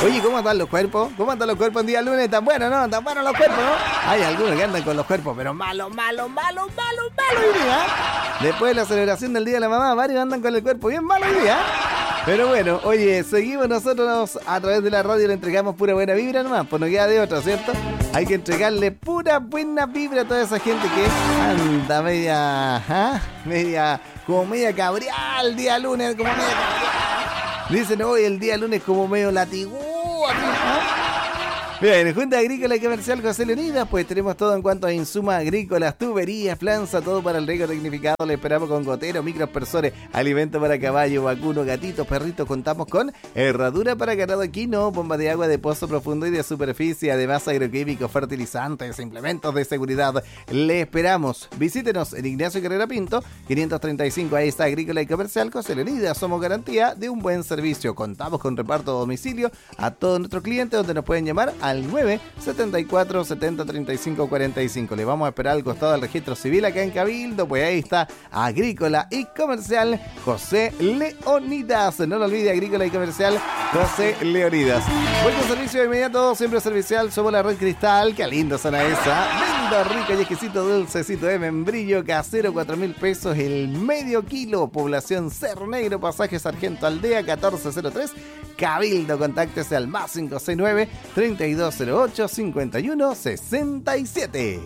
Oye, ¿cómo están los cuerpos? ¿Cómo están los cuerpos en día lunes? ¿Tan buenos, no? ¿Tan buenos los cuerpos, no? Hay algunos que andan con los cuerpos, pero malo hoy día. Después de la celebración del Día de la Mamá, varios andan con el cuerpo bien malo hoy día. Pero bueno, oye, seguimos nosotros a través de la radio, le entregamos pura buena vibra nomás, pues no queda de otra, ¿cierto? Hay que entregarle pura buena vibra a toda esa gente que anda como media cabreada el día lunes, como media cabreada. Dicen hoy el día lunes como medio latigú, ¿no? Bien, Junta Agrícola y Comercial José Leonidas, pues tenemos todo en cuanto a insumos agrícolas, tuberías, planza, todo para el riego tecnificado. Le esperamos con goteros, microaspersores, alimento para caballo, vacuno, gatitos, perritos. Contamos con herradura para ganado equino, bomba de agua de pozo profundo y de superficie, además agroquímicos, fertilizantes, implementos de seguridad. Le esperamos. Visítenos en Ignacio Carrera Pinto, 535. Ahí está Agrícola y Comercial José Leonidas. Somos garantía de un buen servicio. Contamos con reparto a domicilio a todos nuestros clientes, donde nos pueden llamar al 974 70 35 45. Le vamos a esperar al costado del registro civil acá en Cabildo, pues ahí está Agrícola y Comercial José Leonidas. No lo olvide, Agrícola y Comercial José Leonidas. Buen servicio inmediato, siempre servicial. Somos la Red Cristal. Qué lindo suena esa. Lindo, rico y exquisito dulcecito de membrillo casero, 4.000 pesos el medio kilo. Población Cerro Negro, pasaje Sargento Aldea, 1403. Cabildo, contáctese al +569 3208 5167.